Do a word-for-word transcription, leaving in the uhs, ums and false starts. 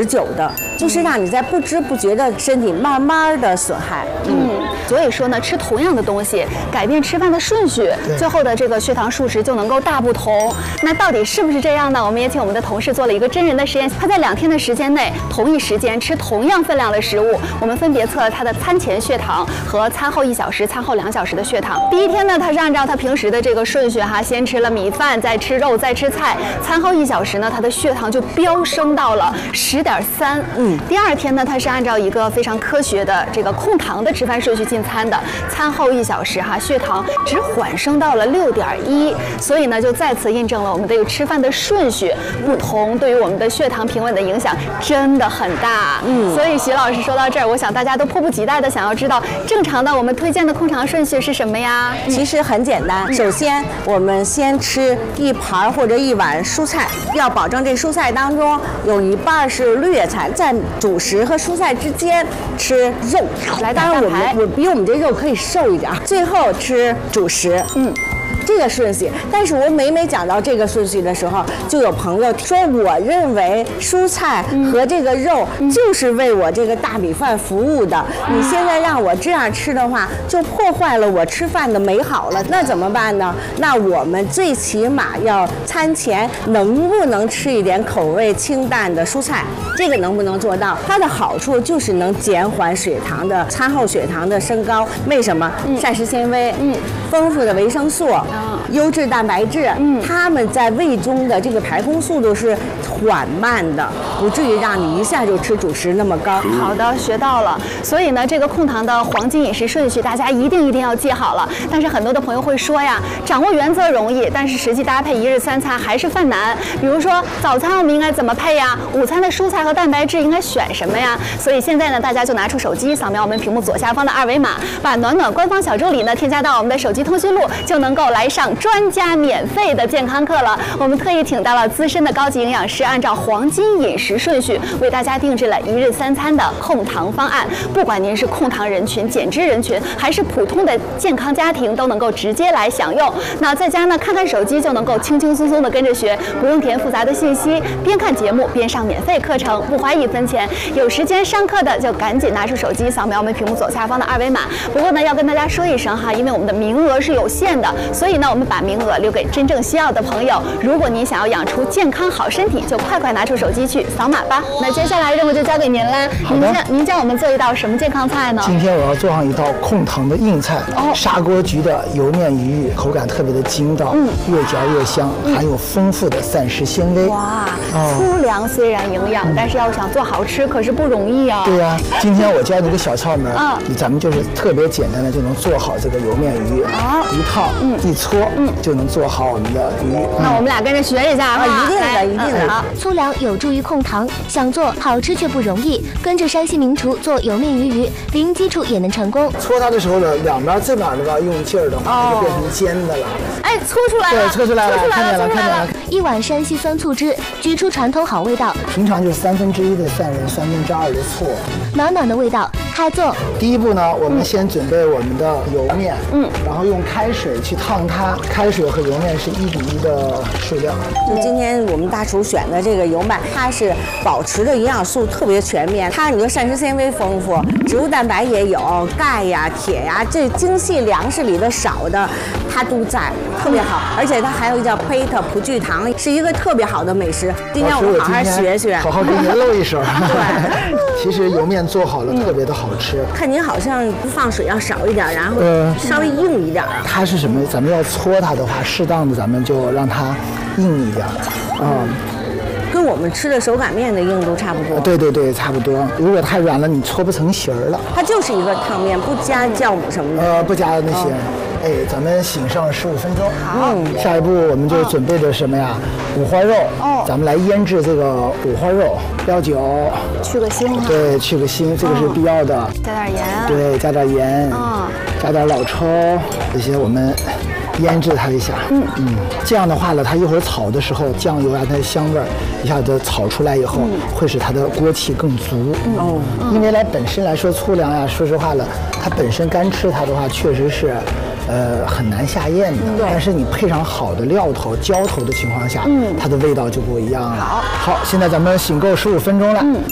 持久的，就是让你在不知不觉的身体慢慢的损害。 嗯，所以说呢，吃同样的东西，改变吃饭的顺序，最后的这个血糖数值就能够大不同。那到底是不是这样呢？我们也请我们的同事做了一个真人的实验，他在两天的时间内，同一时间吃同样分量的食物，我们分别测了他的餐前血糖和餐后一小时、餐后两小时的血糖。第一天呢，他是按照他平时的这个顺序哈，先吃了米饭，再吃肉，再吃菜。餐后一小时呢，他的血糖就飙升到了十点三。嗯，第二天呢，他是按照一个非常科学的这个控糖的吃饭顺序进餐的，餐后一小时哈，血糖只缓升到了六点一。所以呢，就再次印证了我们这个吃饭的顺序不同，对于我们的血糖平稳的影响真的很大。嗯，所以徐老师说到这儿，我想大家都迫不及待的想要知道正常的我们推荐的控糖顺序是什么呀？ 其实很简单，首先我们先吃一盘或者一碗蔬菜，要保证这蔬菜当中有一半是绿叶菜，在主食和蔬菜之间吃肉。来，当然我们我比我们这肉可以瘦一点，最后吃主食。嗯。这个顺序，但是我每每讲到这个顺序的时候，就有朋友说，我认为蔬菜和这个肉就是为我这个大米饭服务的，你现在让我这样吃的话，就破坏了我吃饭的美好了，那怎么办呢？那我们最起码要餐前能不能吃一点口味清淡的蔬菜？这个能不能做到？它的好处就是能减缓血糖的餐后血糖的升高。为什么？膳食纤维，嗯，丰富的维生素。优质蛋白质，嗯，它们在胃中的这个排空速度是缓慢的，不至于让你一下就吃主食那么高。 好的，学到了。所以呢，这个控糖的黄金饮食顺序，大家一定一定要记好了。但是很多的朋友会说呀，掌握原则容易，但是实际搭配一日三餐还是犯难。比如说早餐我们应该怎么配呀？午餐的蔬菜和蛋白质应该选什么呀？所以现在呢，大家就拿出手机，扫描我们屏幕左下方的二维码，把暖暖官方小助理呢添加到我们的手机通讯录，就能够来上专家免费的健康课了。我们特意请到了资深的高级营养师，按照黄金饮食顺序为大家定制了一日三餐的控糖方案。不管您是控糖人群、减脂人群，还是普通的健康家庭，都能够直接来享用。那在家呢，看看手机就能够轻轻松松的跟着学，不用填复杂的信息，边看节目边上免费课程，不花一分钱。有时间上课的就赶紧拿出手机，扫描我们屏幕左下方的二维码。不过呢，要跟大家说一声哈，因为我们的名额是有限的，所以呢，我们把名额留给真正需要的朋友。如果您想要养出健康好身体，就快快拿出手机去扫码吧。那接下来任务就交给您啦。您教您教我们做一道什么健康菜呢？ 今天我要做上一道控糖的硬菜，哦、砂锅焗的油面鱼，口感特别的筋道，嗯，越嚼越香，嗯、含有丰富的膳食纤维。 哇，哦、粗粮虽然营养，嗯、但是要想做好吃可是不容易啊。 对呀、啊，今天我教你个小窍门，嗯，咱们就是特别简单的就能做好这个油面鱼，啊、一套，嗯，一搓，嗯，就能做好我们的鱼。 那我们俩跟着学一下啊， 一定的，一定的。好， 粗粮有助于控糖，想做好吃却不容易。跟着山西名厨做油面鱼鱼，零基础也能成功。 搓它的时候呢，两边这边的吧用劲儿的话，它就变成尖的了。 哎，搓出来了， 对，搓出来了，看见了，看见了。 一碗山西酸醋汁，焗出传统好味道。 平常就是三分之一的蒜仁，三分之二的醋。 暖暖的味道，开做。 第一步呢，我们先准备我们的油面，嗯，然后用开水去烫它，开水和油面是一比一的数量。 就今天我们大厨选的这个油麦，它是保持的营养素特别全面，它你说膳食纤维丰富，植物蛋白也有，钙呀、铁呀，这精细粮食里的少的，它都在，特别好。而且它还有一个叫胚特葡聚糖，是一个特别好的美食。今天我们好好学学， 好好给您露一手。对，其实油面做好了特别的好吃。 嗯、看您好像放水要少一点，然后稍微硬一点啊。 它是什么？咱们要搓它的话，适当的咱们就让它硬一点，嗯。 跟我们吃的手擀面的硬度差不多。 对对对，差不多。如果太软了，你搓不成形儿了。 它就是一个烫面，不加酵母什么的。 呃，不加那些。哦、哎，咱们醒上十五分钟。 好。 嗯。下一步我们就准备着什么呀？五花肉。哦。咱们来腌制这个五花肉，料酒。 去个腥。 对，去个腥，这个是必要的。哦、 加点盐。 对，加点盐。嗯。加点老抽，这些我们。腌制它一下，嗯嗯，这样的话呢，它一会儿炒的时候，酱油啊它的香味儿一下子炒出来以后，嗯、会使它的锅气更足。哦、嗯，因为来本身来说粗粮呀，说实话了，它本身干吃它的话，确实是，呃，很难下咽的。嗯、但是你配上好的料头、浇头的情况下，嗯，它的味道就不一样了。好，好，现在咱们醒够十五分钟了。嗯。